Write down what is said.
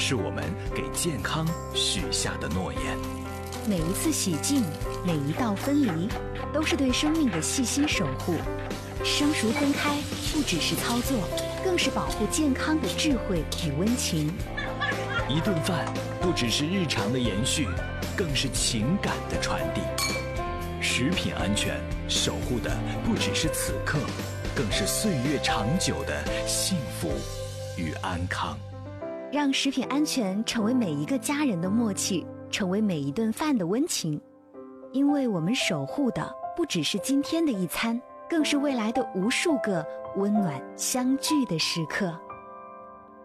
是我们给健康许下的诺言。 每一次洗净，每一道分离，都是对生命的细心守护。生熟分开不只是操作，更是保护健康的智慧与温情。 一顿饭不只是日常的延续，更是情感的传递。食品安全守护的不只是此刻，更是岁月长久的幸福与安康。 让食品安全成为每一个家人的默契，成为每一顿饭的温情。因为我们守护的不只是今天的一餐，更是未来的无数个温暖相聚的时刻。